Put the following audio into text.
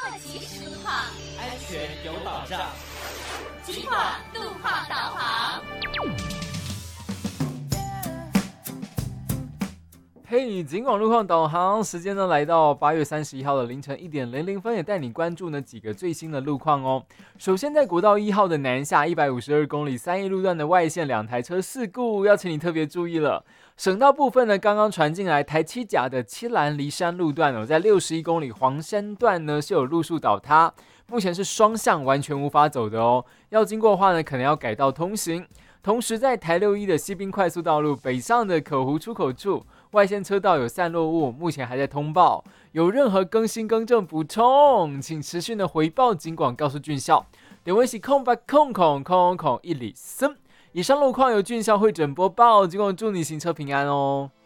及时路况， 安全有保障。 警广路况导航。 嘿，警广路况导航时间呢，来到8月31号的凌晨1点00分，也带你关注呢几个最新的路况哦。首先，在国道1号的南下152公里3义路段的外线2台车事故，要请你特别注意了。省道部分呢，刚刚传进来台七甲的七兰梨山路段哦，在61公里黄山段呢是有路树倒塌，目前是双向完全无法走的哦，要经过的话呢，可能要改道通行。同时，在台61的西滨快速道路北上的口湖出口处，外线车道有散落物，目前还在通报。有任何更新更正补充，请持续的回报警广告诉俊孝。点位是0800000103。以上路况由俊孝会诊播报，警广祝你行车平安哦。